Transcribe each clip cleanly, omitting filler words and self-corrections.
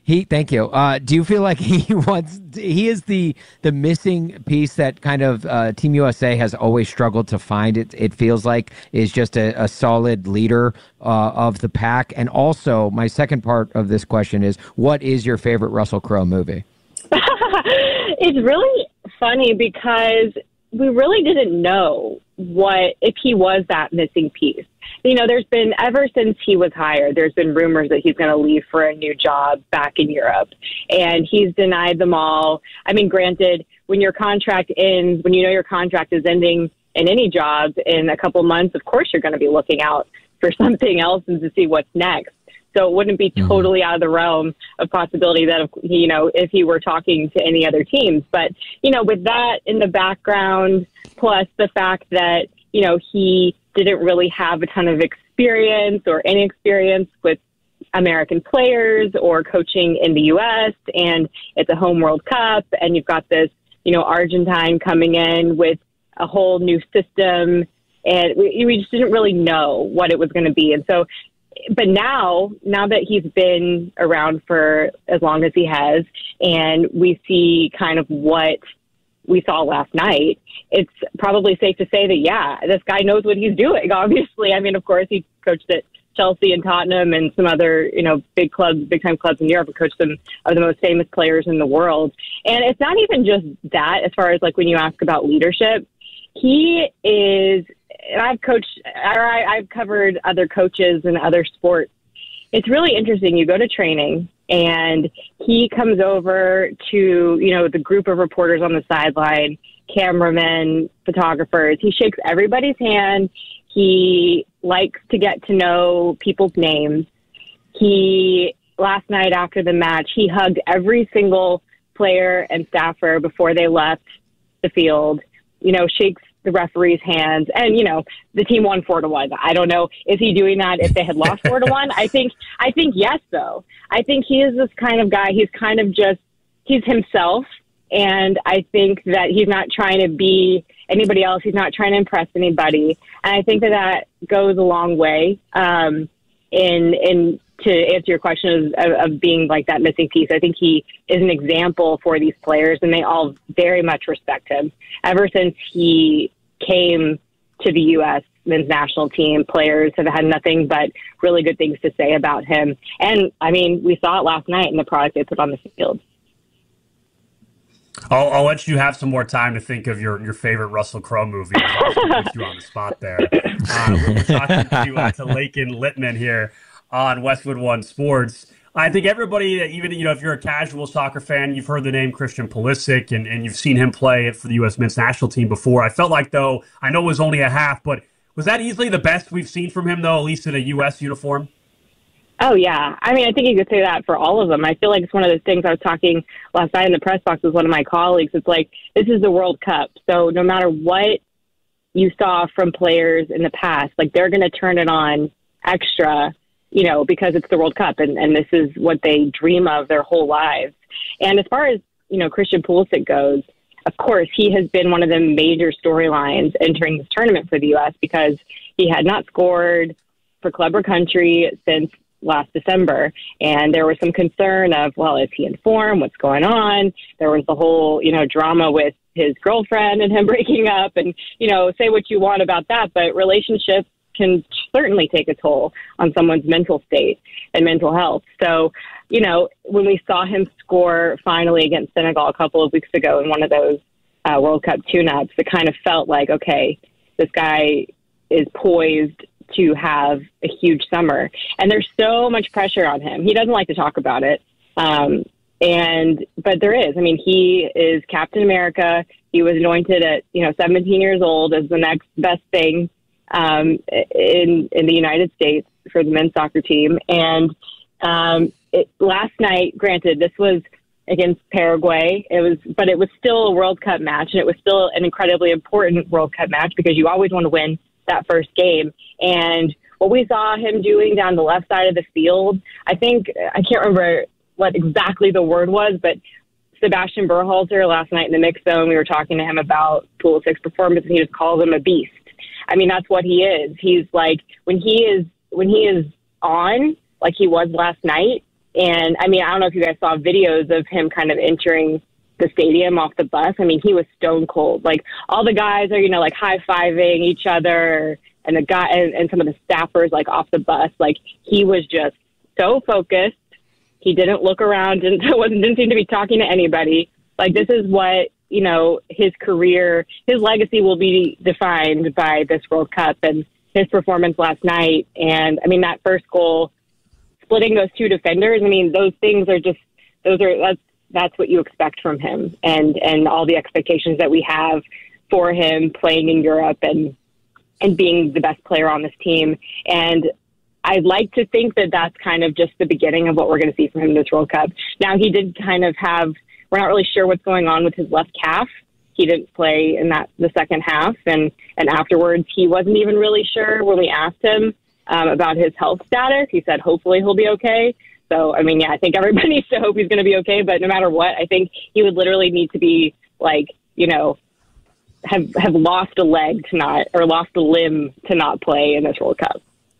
Thank you. Do you feel like he is the missing piece that kind of Team USA has always struggled to find? It feels like is just a solid leader of the pack. And also, my second part of this question is, what is your favorite Russell Crowe movie? It's really funny because we really didn't know if he was that missing piece. There's been, ever since he was hired, there's been rumors that he's going to leave for a new job back in Europe. And he's denied them all. I mean, granted, when your contract ends, when you know your contract is ending in any job in a couple months, of course you're going to be looking out for something else and to see what's next. So it wouldn't be totally out of the realm of possibility that, if he were talking to any other teams. But, with that in the background, plus the fact that, he didn't really have a ton of experience or any experience with American players or coaching in the U.S., and it's a home World Cup, and you've got this, Argentine coming in with a whole new system, and we just didn't really know what it was going to be. And so, but now that he's been around for as long as he has, and we see kind of what we saw last night, it's probably safe to say that, yeah, this guy knows what he's doing, obviously. I mean, of course, he coached at Chelsea and Tottenham and some other, big time clubs in Europe, and coached some of the most famous players in the world. And it's not even just that, as far as like when you ask about leadership, he is, and I've covered other coaches and other sports. It's really interesting. You go to training and he comes over to, the group of reporters on the sideline, cameramen, photographers. He shakes everybody's hand. He likes to get to know people's names. Last night after the match, he hugged every single player and staffer before they left the field, shakes the referee's hands, and the team won 4-1. I don't know, is he doing that if they had lost 4-1? I think yes, though. I think he is this kind of guy. He's himself, and I think that he's not trying to be anybody else. He's not trying to impress anybody, and I think that goes a long way in to answer your question of being like that missing piece. I think he is an example for these players, and they all very much respect him. Ever since he came to the U.S. men's national team, players have had nothing but really good things to say about him. And, I mean, we saw it last night in the product they put on the field. I'll let you have some more time to think of your favorite Russell Crowe movie. I'll put you on the spot there. We're talking to Lakin Littman here on Westwood One Sports. I think everybody, even if you're a casual soccer fan, you've heard the name Christian Pulisic, and you've seen him play for the U.S. men's national team before. I felt like, though, I know it was only a half, but was that easily the best we've seen from him, though, at least in a U.S. uniform? Oh, yeah. I mean, I think you could say that for all of them. I feel like it's one of those things. I was talking last night in the press box with one of my colleagues. It's like, this is the World Cup. So no matter what you saw from players in the past, like, they're going to turn it on extra, because it's the World Cup, and this is what they dream of their whole lives. And as far as, Christian Pulisic goes, of course, he has been one of the major storylines entering this tournament for the U.S. because he had not scored for club or country since last December. And there was some concern of, well, is he in form? What's going on? There was the whole, drama with his girlfriend and him breaking up, and, say what you want about that, but relationships can certainly take a toll on someone's mental state and mental health. So, when we saw him score finally against Senegal a couple of weeks ago in one of those World Cup tune-ups, it kind of felt like, okay, this guy is poised to have a huge summer. And there's so much pressure on him. He doesn't like to talk about it. But there is. I mean, he is Captain America. He was anointed at, 17 years old as the next best thing in the United States for the men's soccer team. And last night, granted, this was against Paraguay. But it was still a World Cup match, and it was still an incredibly important World Cup match because you always want to win that first game. And what we saw him doing down the left side of the field, I can't remember what exactly the word was, but Sebastian Berhalter last night in the mix zone, we were talking to him about Pulisic's performance, and he just calls him a beast. I mean, that's what he is. He's like, when he is on, like he was last night, And I mean, I don't know if you guys saw videos of him kind of entering the stadium off the bus. I mean, he was stone cold. Like, all the guys are, like, high-fiving each other, and the guy and some of the staffers, like, off the bus. Like, he was just so focused. He didn't look around, didn't seem to be talking to anybody. Like, this is what, his career, his legacy will be defined by this World Cup and his performance last night. And, I mean, that first goal, splitting those two defenders, I mean, those things are just, that's what you expect from him, and all the expectations that we have for him playing in Europe and being the best player on this team. And I'd like to think that that's kind of just the beginning of what we're going to see from him this World Cup. Now, he did kind of we're not really sure what's going on with his left calf. He didn't play in the second half, and afterwards he wasn't even really sure when we asked him about his health status. He said hopefully he'll be okay. So, I mean, yeah, I think everybody needs to hope he's going to be okay. But no matter what, I think he would literally need to be, like, have lost a leg to not, or lost a limb to not play in this World Cup.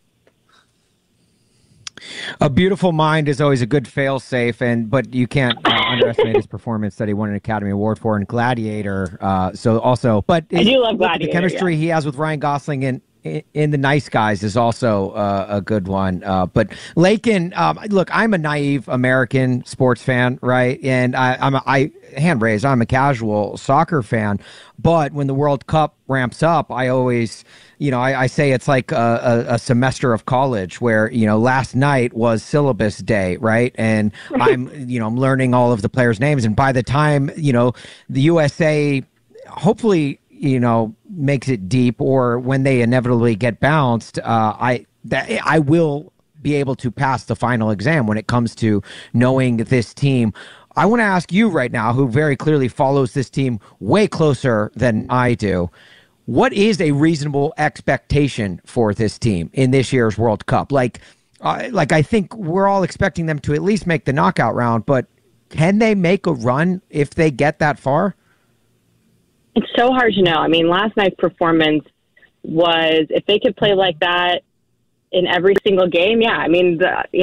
A beautiful mind is always a good fail-safe, but you can't underestimate his performance that he won an Academy Award for in Gladiator. I do love Gladiator. The chemistry he has with Ryan Gosling in The Nice Guys is also a good one. But Lakin, look, I'm a naive American sports fan, right? And hand raised, I'm a casual soccer fan. But when the World Cup ramps up, I always, I say it's like a semester of college where, last night was syllabus day, right? And I'm learning all of the players' names. And by the time, the USA, hopefully, makes it deep, or when they inevitably get bounced, I will be able to pass the final exam when it comes to knowing this team. I want to ask you right now, who very clearly follows this team way closer than I do, what is a reasonable expectation for this team in this year's World Cup? Like I think we're all expecting them to at least make the knockout round, but can they make a run if they get that far? It's so hard to know. I mean, last night's performance was, if they could play like that in every single game, yeah, I mean,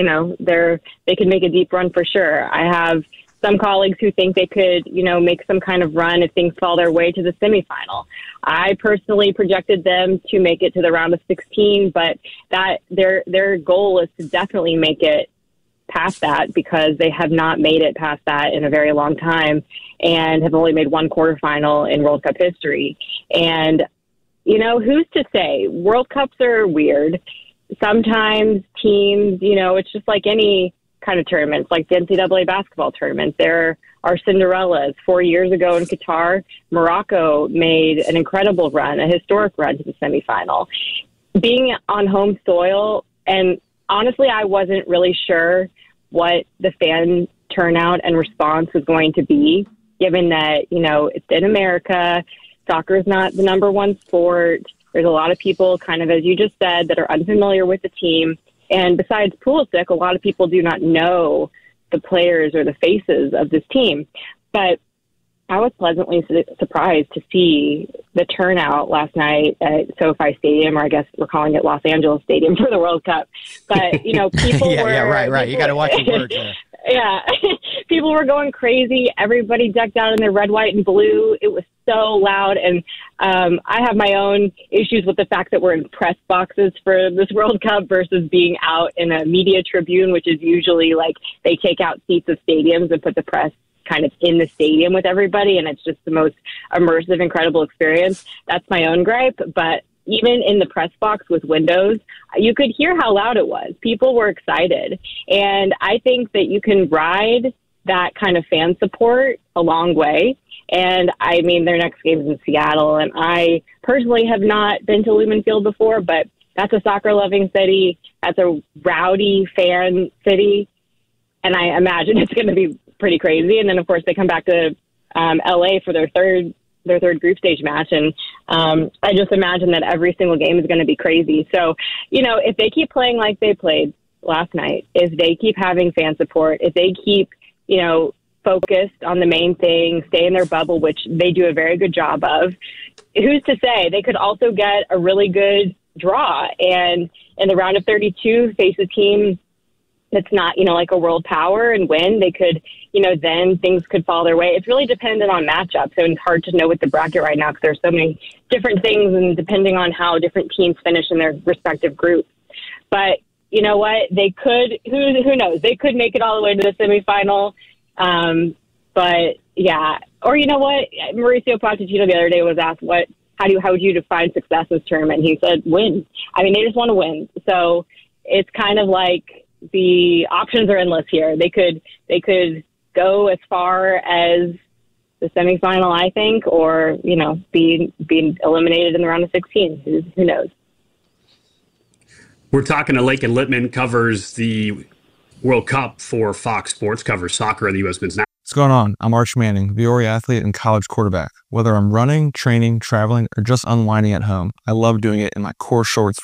they could make a deep run for sure. I have some colleagues who think they could, make some kind of run if things fall their way to the semifinal. I personally projected them to make it to the round of 16, but that their goal is to definitely make it past that, because they have not made it past that in a very long time and have only made one quarterfinal in World Cup history. And, who's to say? World Cups are weird. Sometimes teams, it's just like any kind of tournaments, like the NCAA basketball tournament. There are Cinderellas. 4 years ago in Qatar, Morocco made an incredible run, a historic run to the semifinal. Being on home soil, and honestly, I wasn't really sure what the fan turnout and response was going to be, given that, it's in America. Soccer is not the number one sport. There's a lot of people, kind of as you just said, that are unfamiliar with the team. And besides Pulisic, a lot of people do not know the players or the faces of this team. But I was pleasantly surprised to see the turnout last night at SoFi Stadium, or I guess we're calling it Los Angeles Stadium for the World Cup. But, people were... Yeah, right. You got to watch the words there. Yeah. People were going crazy. Everybody decked out in their red, white, and blue. It was so loud. And I have my own issues with the fact that we're in press boxes for this World Cup versus being out in a media tribune, which is usually like they take out seats of stadiums and put the press kind of in the stadium with everybody, and it's just the most immersive, incredible experience. That's my own gripe, but even in the press box with windows, you could hear how loud it was. People were excited, and I think that you can ride that kind of fan support a long way. And I mean, their next game is in Seattle, and I personally have not been to Lumen Field before, but that's a soccer-loving city. That's a rowdy fan city, and I imagine it's going to be pretty crazy. And then, of course, they come back to LA for their third group stage match. And I just imagine that every single game is going to be crazy. So, if they keep playing like they played last night, if they keep having fan support, if they keep, focused on the main thing, stay in their bubble, which they do a very good job of, who's to say? They could also get a really good draw and in the round of 32 face a team that's not, like a world power and win, they could, then things could fall their way. It's really dependent on matchups. So it's hard to know with the bracket right now because there's so many different things and depending on how different teams finish in their respective groups. But you know what? They could, who knows? They could make it all the way to the semifinal. But yeah, or you know what? Mauricio Pochettino the other day was asked, how would you define success in this tournament? He said, win. I mean, they just want to win. So it's kind of like the options are endless here. They could go as far as the semifinal, I think, or, be eliminated in the round of 16. Who knows? We're talking to Lakin Littman, covers the World Cup for Fox Sports, covers soccer in the U.S. men's national. What's going on? I'm Arch Manning, VORI athlete and college quarterback. Whether I'm running, training, traveling, or just unwinding at home, I love doing it in my core shorts